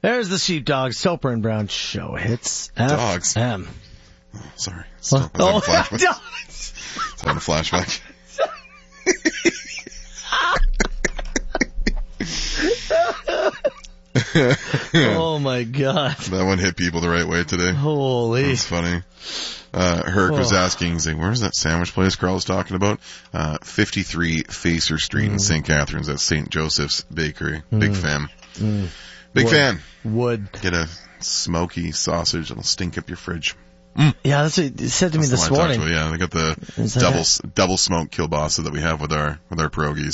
There's the Sheepdogs, Soper and Brown Show. Hits Dogs. FM. Oh, sorry. Still having a flashback. Still having a flashback. Oh my God. That one hit people the right way today. Holy. That's funny. Herc was asking, saying, where's that sandwich place Carl was talking about? 53 Facer Street in St. Catharines. That's St. Joseph's Bakery. Big fan. Big fan. Would. Get a smoky sausage. It'll stink up your fridge. Yeah, that's what you said to me this morning. Yeah, they got the double smoked kielbasa that we have with our pierogies.